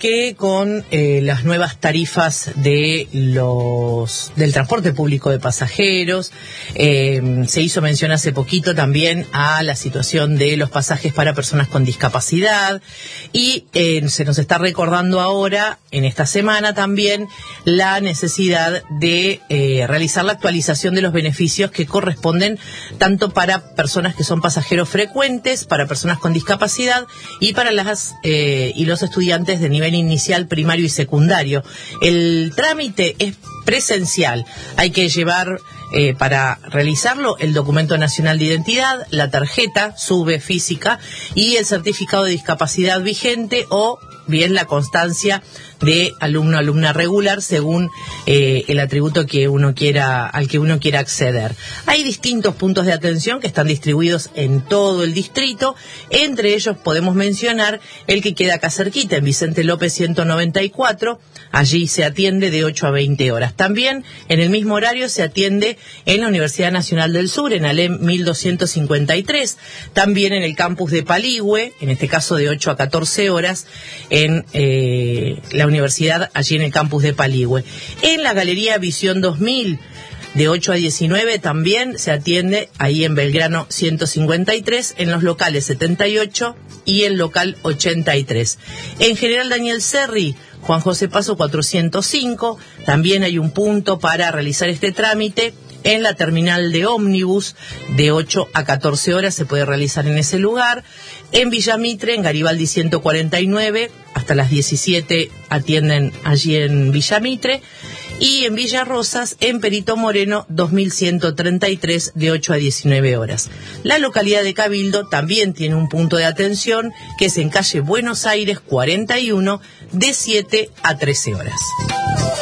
que con las nuevas tarifas del transporte público de pasajeros, se hizo mención hace poquito también a la situación de los pasajes para personas con discapacidad y se nos está recordando ahora, en esta semana también, la necesidad de realizar la actualización de los beneficios que corresponden tanto para personas que son pasajeros frecuentes, para personas con discapacidad y para las y los estudiantes de nivel inicial, primario y secundario. El trámite es presencial. Hay que llevar para realizarlo el documento nacional de identidad, la tarjeta SUBE física y el certificado de discapacidad vigente o bien la constancia de alumna regular según el atributo al que uno quiera acceder. Hay distintos puntos de atención que están distribuidos en todo el distrito. Entre ellos podemos mencionar el que queda acá cerquita, en Vicente López 194. Allí se atiende de 8 a 20 horas. También en el mismo horario se atiende en la Universidad Nacional del Sur, en Alem 1253. También en el campus de Paligüe, en este caso de 8 a 14 horas, en la universidad, allí en el campus de Paligüe. En la Galería Visión 2000, de 8 a 19, también se atiende ahí en Belgrano 153, en los locales 78 y el local 83. En General Daniel Serri, Juan José Paso 405, también hay un punto para realizar este trámite. En la terminal de ómnibus, de 8 a 14 horas se puede realizar en ese lugar. En Villa Mitre, en Garibaldi 149, hasta las 17 atienden allí en Villa Mitre. Y en Villa Rosas, en Perito Moreno 2133, de 8 a 19 horas. La localidad de Cabildo también tiene un punto de atención, que es en calle Buenos Aires 41, de 7 a 13 horas.